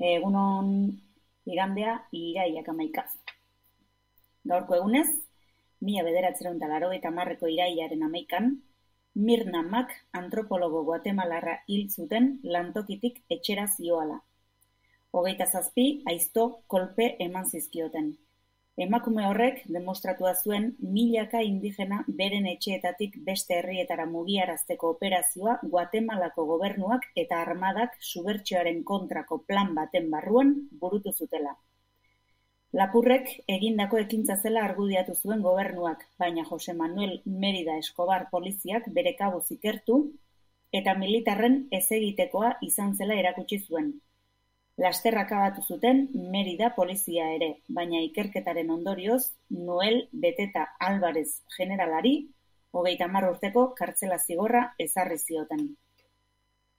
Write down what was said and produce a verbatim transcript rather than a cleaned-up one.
Egunon igandea irailak hamaika. Gaurko egunez, mila bederatziehun eta laurogeita hamarreko irailaren hamaikan, Mirna Mack antropologo guatemalarra hil zuten lantokitik etxera zihoala. Hogeita zazpi aizto kolpe eman zizkioten. Emakume horrek demostratua zuen milaka indigena beren etxeetatik beste herrietara mugiarazteko operazioa Guatemalako gobernuak eta armadak subertsioaren kontrako plan baten barruan burutu zutela. Lapurrek egindako ekintza zela argudiatu zuen gobernuak, baina Jose Manuel Merida Escobar poliziak bere kabuz ikertu eta militarren ezegitekoa izan zela erakutsi zuen. Laster akabatu zuten Merida polizia ere, baina ikerketaren ondorioz Noel Beteta Alvarez generalari hogeita hamar urteko kartzela zigorra ezarri zioten.